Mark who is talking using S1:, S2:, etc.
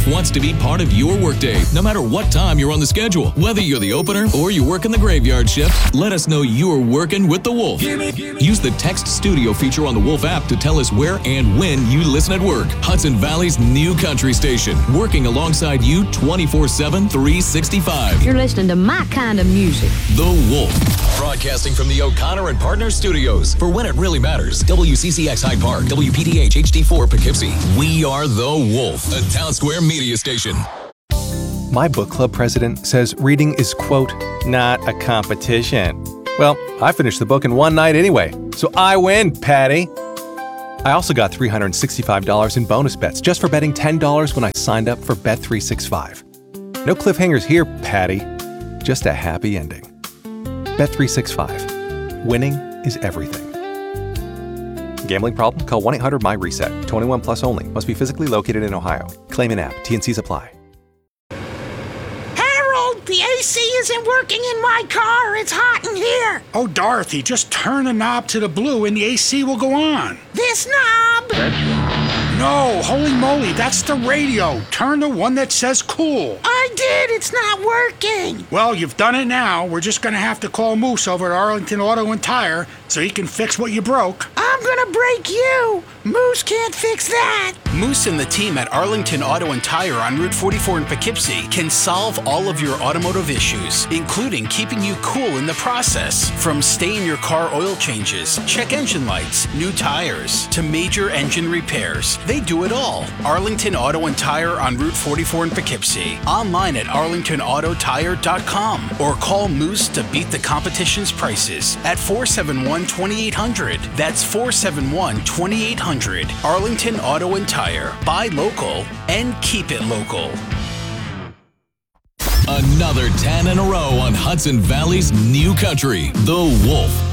S1: Wolf wants to be part of your workday, no matter what time you're on the schedule. Whether you're the opener or you work in the graveyard shift, let us know you're working with the Wolf. Use the Text Studio feature on the Wolf app to tell us where and when you listen at work. Hudson Valley's new country station, working alongside you 24/7, 365.
S2: You're listening to my kind of music.
S1: The Wolf. Broadcasting from the O'Connor and Partners Studios. For when it really matters, WCCX Hyde Park, WPDH HD4 Poughkeepsie. We are The Wolf, a Town Square media station.
S3: My book club president says reading is, quote, not a competition. Well, I finished the book in one night anyway, so I win, Patty. I also got $365 in bonus bets just for betting $10 when I signed up for Bet365. No cliffhangers here, Patty. Just a happy ending. Bet365. Winning is everything. Gambling problem? Call 1-800-MY-RESET. 21 plus only. Must be physically located in Ohio. Claim in app. T&Cs apply.
S4: Harold, the AC isn't working in my car. It's hot in here.
S5: Oh, Dorothy, just turn the knob to the blue and the AC will go on.
S4: This knob?
S5: No, holy moly, that's the radio. Turn the one that says cool.
S4: I did. It's not working.
S5: Well, you've done it now. We're just going to have to call Moose over at Arlington Auto and Tire so he can fix what you broke.
S4: I'm going to break you. Moose can't fix that.
S6: Moose and the team at Arlington Auto and Tire on Route 44 in Poughkeepsie can solve all of your automotive issues, including keeping you cool in the process. From stay-in-your-car oil changes, check engine lights, new tires, to major engine repairs. They do it all. Arlington Auto and Tire on Route 44 in Poughkeepsie. Online at arlingtonautotire.com or call Moose to beat the competition's prices at 471-2800. That's 471-2800. Arlington Auto and Tire. Buy local and keep it local.
S1: Another 10 in a row on Hudson Valley's new country, The Wolf.